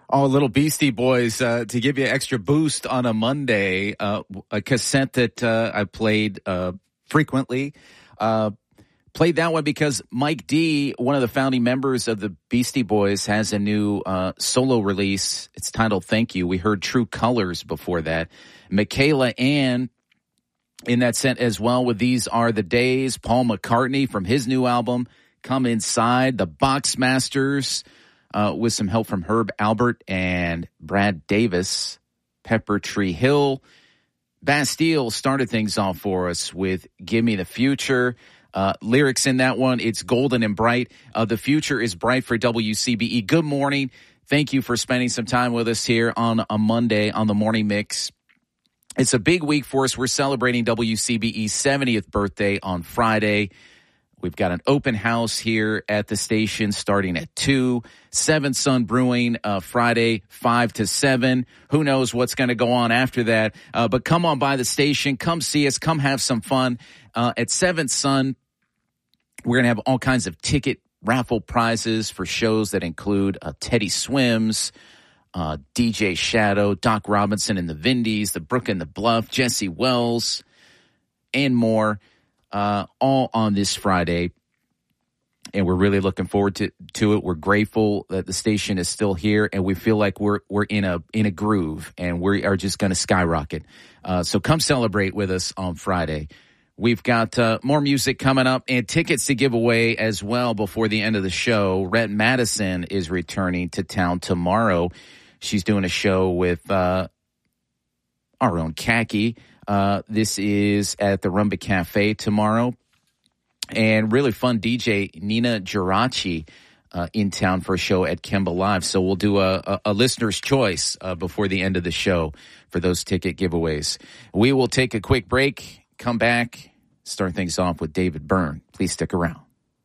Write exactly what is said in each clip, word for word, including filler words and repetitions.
Oh, little Beastie Boys, uh, to give you extra boost on a Monday, uh, a cassette that uh, I played uh, frequently. Uh, played that one because Mike D, one of the founding members of the Beastie Boys, has a new uh, solo release. It's titled Thank You. We heard True Colors before that. Michaela Ann in that set as well with These Are the Days. Paul McCartney from his new album, Come Inside. The Boxmasters. Uh, with some help from Herb Albert and Brad Davis. Pepper Tree Hill. Bastille started things off for us with Give Me the Future. Uh, lyrics in that one, it's golden and bright. Uh, the future is bright for W C B E. Good morning. Thank you for spending some time with us here on a Monday on the Morning Mix. It's a big week for us. We're celebrating W C B E's seventieth birthday on Friday. We've got an open house here at the station starting at two. Seventh Sun Brewing, uh, Friday, five to seven. Who knows what's going to go on after that. Uh, but come on by the station. Come see us. Come have some fun. Uh, at Seventh Sun, we're going to have all kinds of ticket raffle prizes for shows that include uh, Teddy Swims, uh, D J Shadow, Doc Robinson and the Vindies, the Brook and the Bluff, Jesse Wells, and more. Uh, all on this Friday, and we're really looking forward to, to it. We're grateful that the station is still here, and we feel like we're we're in a in a groove, and we are just going to skyrocket. Uh, so come celebrate with us on Friday. We've got uh, more music coming up and tickets to give away as well before the end of the show. Rhett Madison is returning to town tomorrow. She's doing a show with uh, our own Khaki. Uh, this is at the Rumba Cafe tomorrow. And really fun D J Nina Geraci uh, in town for a show at Kemba Live. So we'll do a, a, a listener's choice uh, before the end of the show for those ticket giveaways. We will take a quick break, come back, start things off with David Byrne. Please stick around.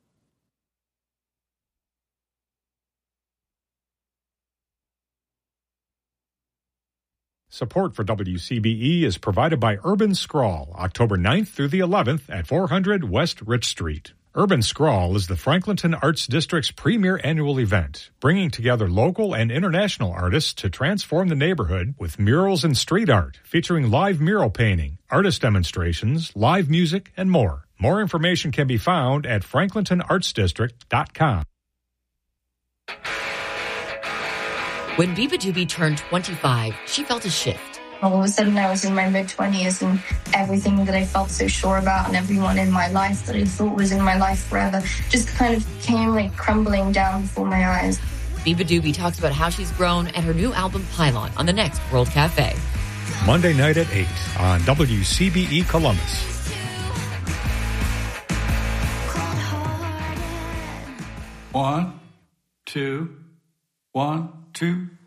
Support for W C B E is provided by Urban Scrawl, October ninth through the eleventh at four hundred West Rich Street. Urban Scrawl is the Franklinton Arts District's premier annual event, bringing together local and international artists to transform the neighborhood with murals and street art, featuring live mural painting, artist demonstrations, live music, and more. More information can be found at franklinton arts district dot com. When Biba Doobie turned twenty-five, she felt a shift. All of a sudden, I was in my mid-twenties, and everything that I felt so sure about and everyone in my life that I thought was in my life forever just kind of came like crumbling down before my eyes. Biba Doobie talks about how she's grown and her new album, Pylon, on the next World Cafe. Monday night at eight on W C B E Columbus. One, two, one, two.